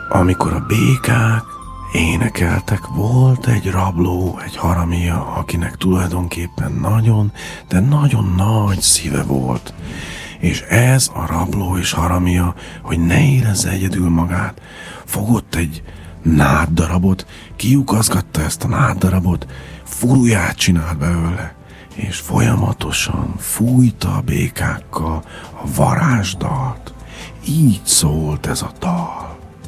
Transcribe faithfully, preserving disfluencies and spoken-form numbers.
Amikor a békák énekeltek, volt egy rabló, egy haramia, akinek tulajdonképpen nagyon, de nagyon nagy szíve volt. És ez a rabló és haramia, hogy ne érezze egyedül magát, fogott egy náddarabot, kiukazgatta ezt a náddarabot, furuját csinált belőle, és folyamatosan fújta a békákkal a varázsdalt. Így szólt ez a dal.